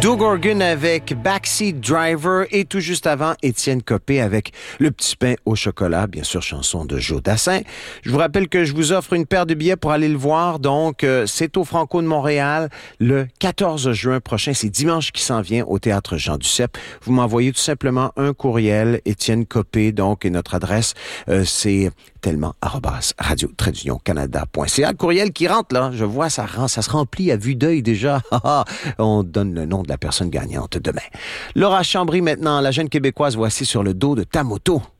Doug Organ avec Backseat Driver et tout juste avant, Étienne Copé avec Le Petit Pain au chocolat, bien sûr, chanson de Joe Dassin. Je vous rappelle que je vous offre une paire de billets pour aller le voir. Donc, c'est au Franco de Montréal le 14 juin prochain. C'est dimanche qui s'en vient au Théâtre Jean Duceppe. Vous m'envoyez tout simplement un courriel, Étienne Copé, donc, et notre adresse, c'est tellement@radio-canada.ca. Le courriel qui rentre, là, je vois, ça se remplit à vue d'œil déjà. On donne le nom de la personne gagnante demain. Laura Chambry maintenant, la jeune Québécoise, voici Sur le dos de ta moto.